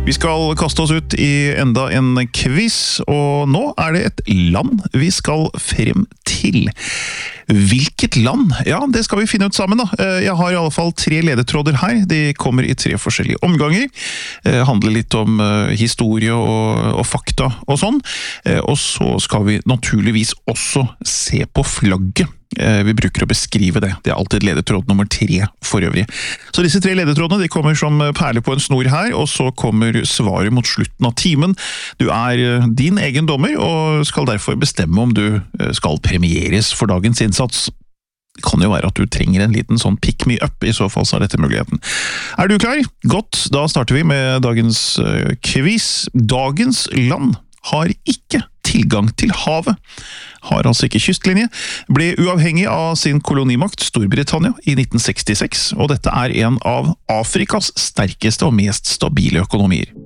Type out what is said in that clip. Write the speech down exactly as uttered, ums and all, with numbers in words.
Vi skal kaste oss ut i enda en quiz, og nå er det et land vi skal frem til. Hvilket land? Ja, det skal vi finne ut sammen da. Jeg har i alle fall tre ledetråder her. De kommer i tre forskjellige omganger. Det handler litt om historie og, og fakta og sånn. Og så skal vi naturligvis også se på flagget. Vi bruker å beskrive det. Det er alltid ledetråd nummer tre for øvrig. Så disse tre ledetrådene de kommer som perler på en snor her, og så kommer svaret mot slutten av timen. Du er din egen dommer, og skal derfor bestemme om du skal premieres for dagens innsats. Det kan jo være at du trenger en liten sånn pick me up, i så fall så er dette muligheten. Er du klar? Godt, da starter vi med dagens quiz. Dagens land har ikke tilgang til havet, har altså ikke kystlinje, ble uavhengig av sin kolonimakt Storbritannia i nitten sekstiseks, og dette er en av Afrikas sterkeste og mest stabile økonomier.